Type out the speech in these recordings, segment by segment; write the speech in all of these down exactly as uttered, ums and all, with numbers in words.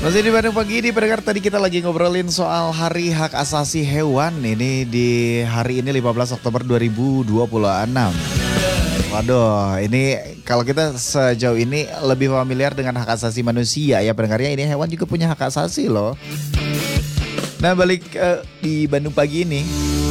Masih di Bandung Pagi, di pendengar, tadi kita lagi ngobrolin soal Hari Hak Asasi Hewan. Ini di hari ini lima belas Oktober dua ribu dua puluh enam. Waduh, ini kalau kita sejauh ini lebih familiar dengan hak asasi manusia ya pendengarnya, ini hewan juga punya hak asasi loh. Nah, balik uh, di Bandung Pagi ini,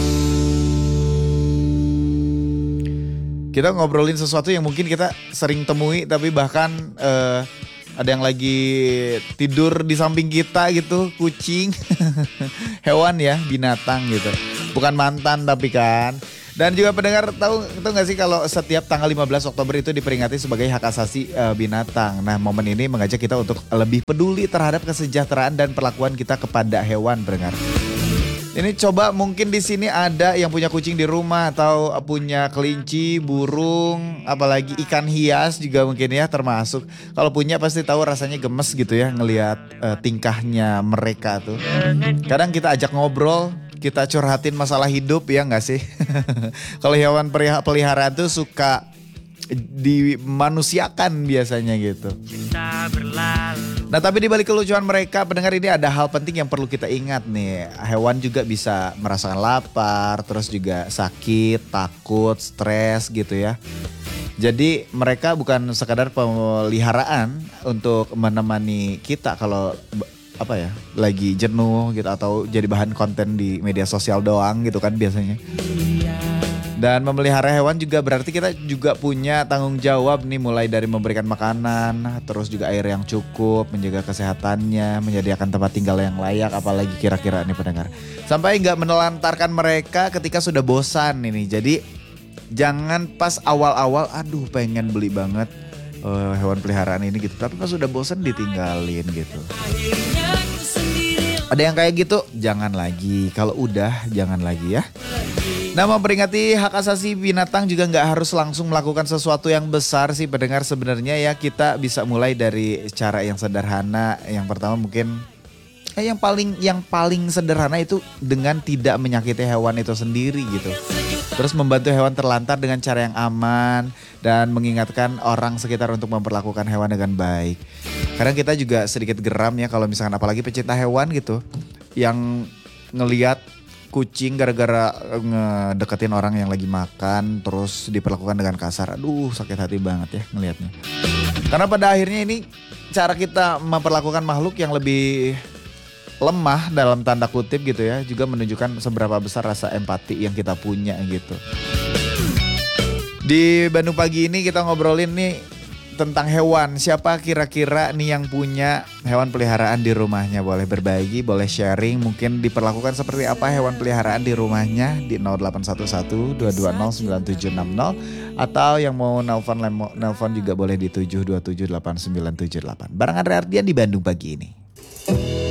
kita ngobrolin sesuatu yang mungkin kita sering temui, tapi bahkan uh, ada yang lagi tidur di samping kita gitu, kucing, hewan ya, binatang gitu. Bukan mantan tapi kan. Dan juga pendengar tahu tahu nggak sih kalau setiap tanggal lima belas Oktober itu diperingati sebagai hak asasi uh, binatang. Nah, momen ini mengajak kita untuk lebih peduli terhadap kesejahteraan dan perlakuan kita kepada hewan, pendengar. Ini coba mungkin di sini ada yang punya kucing di rumah atau punya kelinci, burung, apalagi ikan hias juga mungkin ya termasuk. Kalau punya pasti tahu rasanya gemes gitu ya ngelihat uh, tingkahnya mereka tuh. Kadang kita ajak ngobrol, kita curhatin masalah hidup ya nggak sih? Kalau hewan peliharaan tuh suka dimanusiakan biasanya gitu. Nah, tapi di balik kelucuan mereka, pendengar, ini ada hal penting yang perlu kita ingat nih. Hewan juga bisa merasakan lapar, terus juga sakit, takut, stres gitu ya. Jadi mereka bukan sekadar pemeliharaan untuk menemani kita kalau apa ya, lagi jenuh gitu atau jadi bahan konten di media sosial doang gitu kan biasanya. Dan memelihara hewan juga berarti kita juga punya tanggung jawab nih, mulai dari memberikan makanan, terus juga air yang cukup, menjaga kesehatannya, menyediakan tempat tinggal yang layak, apalagi kira-kira nih pendengar. Sampai nggak menelantarkan mereka ketika sudah bosan ini. Jadi jangan pas awal-awal aduh pengen beli banget uh, hewan peliharaan ini gitu, tapi pas sudah bosan ditinggalin gitu. Ada yang kayak gitu, jangan lagi. Kalau udah jangan lagi ya. Nah, memperingati hak asasi binatang juga nggak harus langsung melakukan sesuatu yang besar sih pendengar. Sebenarnya ya kita bisa mulai dari cara yang sederhana. Yang pertama mungkin eh, yang paling yang paling sederhana itu dengan tidak menyakiti hewan itu sendiri gitu. Terus membantu hewan terlantar dengan cara yang aman dan mengingatkan orang sekitar untuk memperlakukan hewan dengan baik. Kadang kita juga sedikit geram ya kalau misalkan apalagi pecinta hewan gitu yang ngelihat kucing gara-gara ngedeketin orang yang lagi makan terus diperlakukan dengan kasar. Aduh, sakit hati banget ya ngelihatnya. Karena pada akhirnya ini cara kita memperlakukan makhluk yang lebih lemah dalam tanda kutip gitu ya, juga menunjukkan seberapa besar rasa empati yang kita punya gitu. Di Bandung Pagi ini kita ngobrolin nih tentang hewan. Siapa kira-kira nih yang punya hewan peliharaan di rumahnya? Boleh berbagi, boleh sharing. Mungkin diperlakukan seperti apa hewan peliharaan di rumahnya di nol delapan satu satu dua dua nol sembilan tujuh enam nol. Atau yang mau nelfon, nelfon juga boleh di tujuh dua tujuh delapan sembilan tujuh delapan. Barang Andre Ardian di Bandung Pagi ini.